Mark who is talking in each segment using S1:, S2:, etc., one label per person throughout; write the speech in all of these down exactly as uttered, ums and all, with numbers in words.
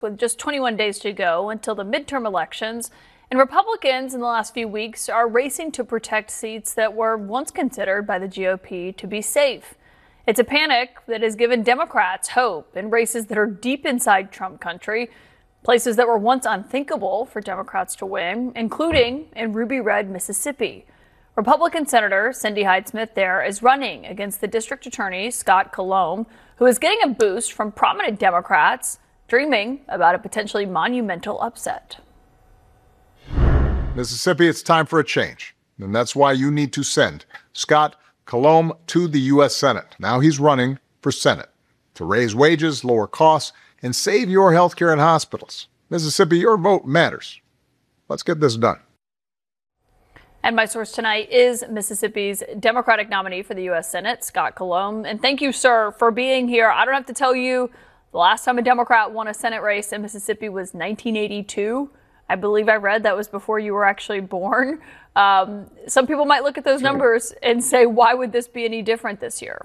S1: With just twenty-one days to go until the midterm elections, and Republicans in the last few weeks are racing to protect seats that were once considered by the G O P to be safe. It's a panic that has given Democrats hope in races that are deep inside Trump country, places that were once unthinkable for Democrats to win, including in ruby red Mississippi. Republican Senator Cindy Hyde-Smith there is running against the district attorney Scott Colomb, who is getting a boost from prominent Democrats dreaming about a potentially monumental upset.
S2: Mississippi, it's time for a change. And that's why you need to send Scott Colomb to the U S Senate. Now he's running for Senate to raise wages, lower costs, and save your health care and hospitals. Mississippi, your vote matters. Let's get this done.
S1: And my source tonight is Mississippi's Democratic nominee for the U S Senate, Scott Colomb. And thank you, sir, for being here. I don't have to tell you, the last time a Democrat won a Senate race in Mississippi was nineteen eighty-two. I believe I read that was before you were actually born. Um, some people might look at those numbers and say, why would this be any different this year?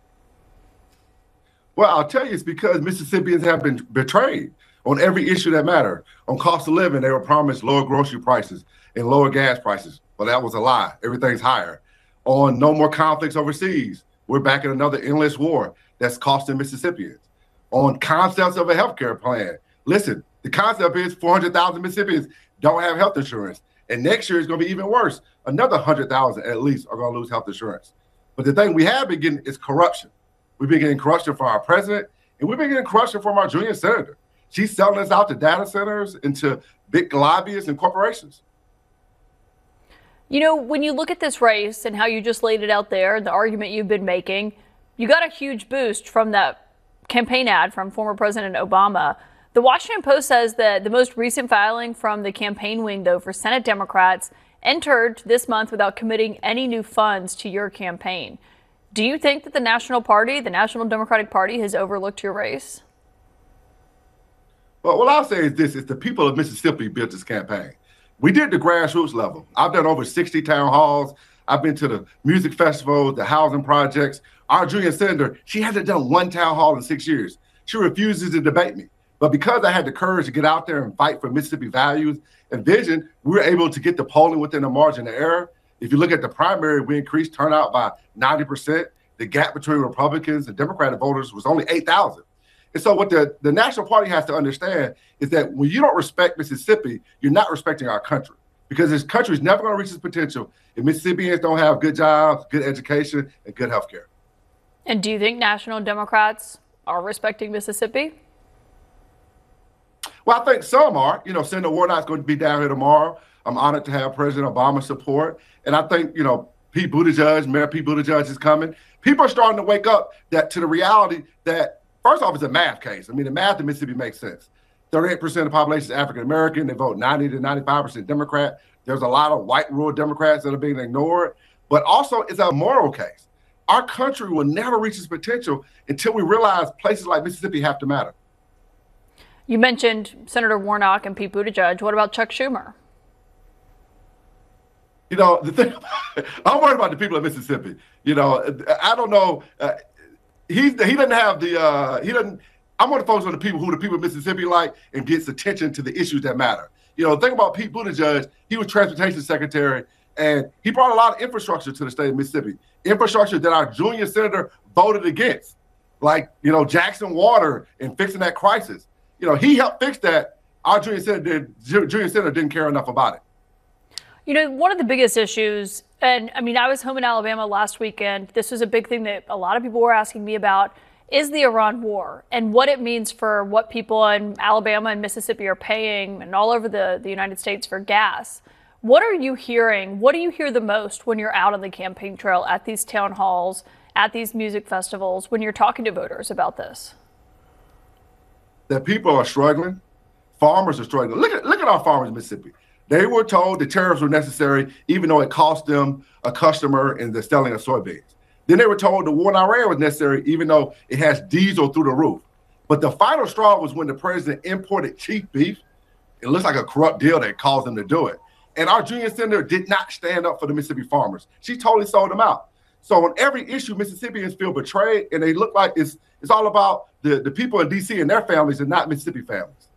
S3: Well, I'll tell you, it's because Mississippians have been betrayed on every issue that matters. On cost of living, they were promised lower grocery prices and lower gas prices. Well, that was a lie. Everything's higher. On no more conflicts overseas, we're back in another endless war that's costing Mississippians. On concepts of a health care plan, listen, the concept is four hundred thousand Mississippians don't have health insurance. And next year is going to be even worse. Another one hundred thousand at least are going to lose health insurance. But the thing we have been getting is corruption. We've been getting corruption from our president, and we've been getting corruption from our junior senator. She's selling us out to data centers and to big lobbyists and corporations.
S1: You know, when you look at this race and how you just laid it out there, the argument you've been making, you got a huge boost from that campaign ad from former President Obama. The Washington Post says that the most recent filing from the campaign wing, though, for Senate Democrats entered this month without committing any new funds to your campaign. Do you think that the National Party, the National Democratic Party, has overlooked your race?
S3: Well, what I'll say is this, is the people of Mississippi built this campaign. We did the grassroots level. I've done over sixty town halls. I've been to the music festival, the housing projects. Our junior senator, she hasn't done one town hall in six years. She refuses to debate me. But because I had the courage to get out there and fight for Mississippi values and vision, we were able to get the polling within the margin of error. If you look at the primary, we increased turnout by ninety percent. The gap between Republicans and Democratic voters was only eight thousand. And so what the, the National Party has to understand is that when you don't respect Mississippi, you're not respecting our country. Because this country is never going to reach its potential if Mississippians don't have good jobs, good education, and good health care.
S1: And do you think National Democrats are respecting Mississippi?
S3: Well, I think some are. You know, Senator Warnock's going to be down here tomorrow. I'm honored to have President Obama's support. And I think, you know, Pete Buttigieg, Mayor Pete Buttigieg is coming. People are starting to wake up that to the reality that, first off, it's a math case. I mean, the math in Mississippi makes sense. thirty-eight percent of the population is African-American. They vote ninety to ninety-five percent Democrat. There's a lot of white rural Democrats that are being ignored. But also, it's a moral case. Our country will never reach its potential until we realize places like Mississippi have to matter.
S1: You mentioned Senator Warnock and Pete Buttigieg. What about Chuck Schumer?
S3: You know, the thing, I'm worried about the people of Mississippi. You know, I don't know. Uh, he's, he doesn't have the, uh, he doesn't, I'm going to focus on the people who the people of Mississippi like and gets attention to the issues that matter. You know, the thing about Pete Buttigieg, he was transportation secretary, and he brought a lot of infrastructure to the state of Mississippi. Infrastructure that our junior senator voted against, like, you know, Jackson Water and fixing that crisis. You know, he helped fix that. Our junior senator, junior senator didn't care enough about it.
S1: You know, one of the biggest issues, and I mean, I was home in Alabama last weekend. This was a big thing that a lot of people were asking me about, is the Iran war and what it means for what people in Alabama and Mississippi are paying and all over the, the United States for gas. What are you hearing? What do you hear the most when you're out on the campaign trail at these town halls, at these music festivals, when you're talking to voters about this?
S3: That people are struggling. Farmers are struggling. Look at, look at our farmers in Mississippi. They were told the tariffs were necessary, even though it cost them a customer in the selling of soybeans. Then they were told the war in Iran was necessary, even though it has diesel through the roof. But the final straw was when the president imported cheap beef. It looks like a corrupt deal that caused them to do it. And our junior senator did not stand up for the Mississippi farmers. She totally sold them out. So on every issue, Mississippians feel betrayed, and they look like it's, it's all about the, the people in D C and their families and not Mississippi families.